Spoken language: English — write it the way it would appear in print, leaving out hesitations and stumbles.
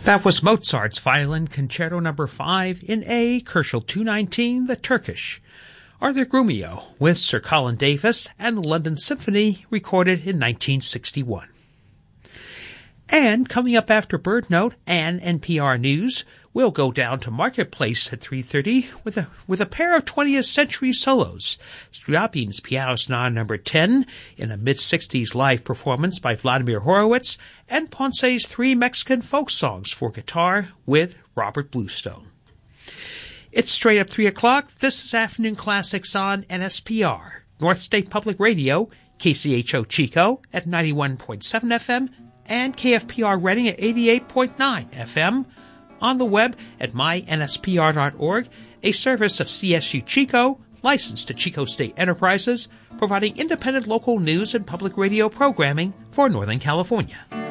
That was Mozart's Violin Concerto No. 5 in A, Kerschel 219, the Turkish. Arthur Grumio with Sir Colin Davis and the London Symphony, recorded in 1961. And coming up after Bird Note and NPR News, we'll go down to Marketplace at 3:30 with a pair of 20th century solos. Scriabin's Piano Sonata No. 10 in a mid-60s live performance by Vladimir Horowitz, and Ponce's 3 Mexican folk songs for guitar with Robert Bluestone. It's straight up 3 o'clock. This is Afternoon Classics on NSPR, North State Public Radio, KCHO Chico at 91.7 FM, and KFPR Reading at 88.9 FM, on the web at mynspr.org, a service of CSU Chico, licensed to Chico State Enterprises, providing independent local news and public radio programming for Northern California.